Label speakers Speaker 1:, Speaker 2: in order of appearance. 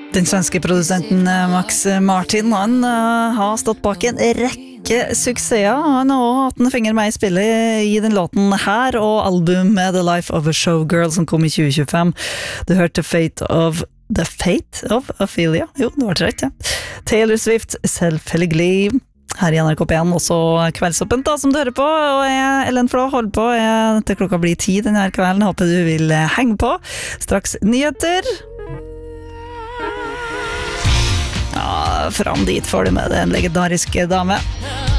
Speaker 1: Den svenske produsenten Max Martin, han har stått bak en rekke suksesser. Han har også hatt en finger med i spillet i den låten her, og albumet The Life of a Showgirl som kom i 2025. Du hørte The Fate of Ophelia. Jo, det var rett, ja. Taylor Swift, selvfølgelig. Her i NRK P1, også Kveldsåpent da, som du hører på, og jeg, Ellen Flå, holder på til klokka blir 10 denne kvelden. Håper du vil henge på. Straks nyheter. Ja, fram dit får du med den legendariske dame.